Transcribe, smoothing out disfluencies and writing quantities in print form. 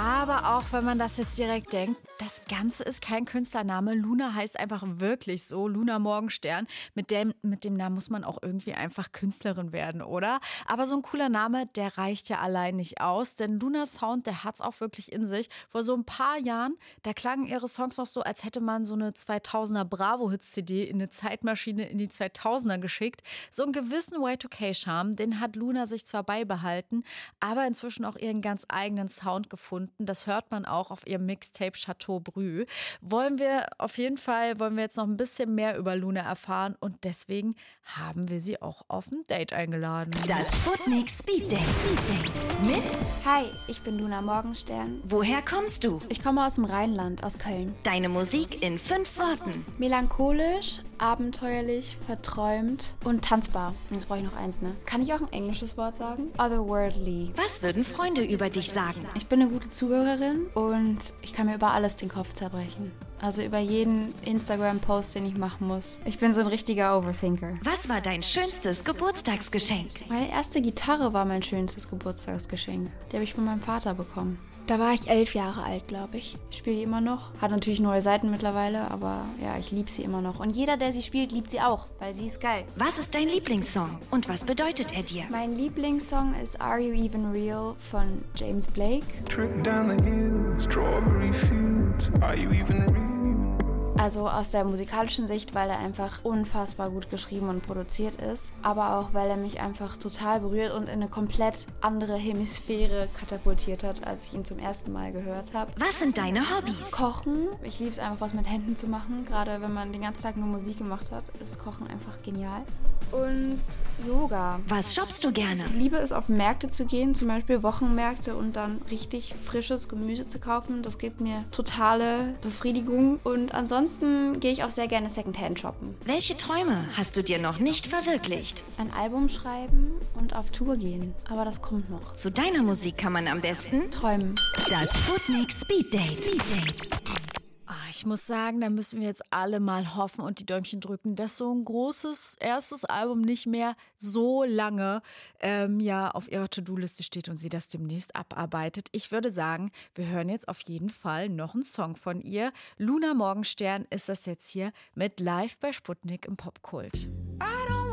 Aber auch wenn man das jetzt direkt denkt, das Ganze ist kein Künstlername. Luna heißt einfach wirklich so, Luna Morgenstern. Mit dem Namen muss man auch irgendwie einfach Künstlerin werden, oder? Aber so ein cooler Name, der reicht ja allein nicht aus, denn Luna Sound, der hat's auch wirklich in sich. Vor so ein paar Jahren, da klangen ihre Songs noch so, als hätte man so eine 2000er Bravo-Hits-CD in eine Zeitmaschine in die 2000er geschickt. So einen gewissen Y2K-Charme, den hat Luna sich zwar beibehalten, aber inzwischen auch ihren ganz eigenen Sound gefunden. Das hört man auch auf ihrem Mixtape Chateau Brü. Wollen wir jetzt noch ein bisschen mehr über Luna erfahren und deswegen haben wir sie auch auf ein Date eingeladen. Das Sputnik Speed Date. Mit Hi, ich bin Luna Morgenstern. Woher kommst du? Ich komme aus dem Rheinland, aus Köln. Deine Musik in 5 Worten. Melancholisch, abenteuerlich, verträumt und tanzbar. Jetzt brauche ich noch eins, ne? Kann ich auch ein englisches Wort sagen? Otherworldly. Was würden Freunde über dich sagen? Ich bin eine gute Zuhörerin und ich kann mir über alles den Kopf zerbrechen. Also über jeden Instagram-Post, den ich machen muss. Ich bin so ein richtiger Overthinker. Was war dein schönstes Geburtstagsgeschenk? Meine erste Gitarre war mein schönstes Geburtstagsgeschenk. Die habe ich von meinem Vater bekommen. Da war ich 11 Jahre alt, glaube ich. Ich spiele die immer noch. Hat natürlich neue Seiten mittlerweile, aber ja, ich liebe sie immer noch. Und jeder, der sie spielt, liebt sie auch, weil sie ist geil. Was ist dein Lieblingssong und was bedeutet er dir? Mein Lieblingssong ist Are You Even Real von James Blake. Trip down the hill, strawberry fields, are you even real? Also aus der musikalischen Sicht, weil er einfach unfassbar gut geschrieben und produziert ist, aber auch, weil er mich einfach total berührt und in eine komplett andere Hemisphäre katapultiert hat, als ich ihn zum ersten Mal gehört habe. Was sind deine Hobbys? Kochen. Ich liebe es einfach, was mit Händen zu machen. Gerade wenn man den ganzen Tag nur Musik gemacht hat, ist Kochen einfach genial. Und Yoga. Was shoppst du gerne? Ich liebe es, auf Märkte zu gehen, zum Beispiel Wochenmärkte und dann richtig frisches Gemüse zu kaufen. Das gibt mir totale Befriedigung. Und ansonsten gehe ich auch sehr gerne Secondhand shoppen. Welche Träume hast du dir noch nicht verwirklicht? Ein Album schreiben und auf Tour gehen. Aber das kommt noch. Zu deiner Musik kann man am besten Träumen. Das Sputnik Speed Date. Ich muss sagen, da müssen wir jetzt alle mal hoffen und die Däumchen drücken, dass so ein großes erstes Album nicht mehr so lange auf ihrer To-Do-Liste steht und sie das demnächst abarbeitet. Ich würde sagen, wir hören jetzt auf jeden Fall noch einen Song von ihr. Luna Morgenstern ist das jetzt hier mit Live bei Sputnik im Popkult. I don't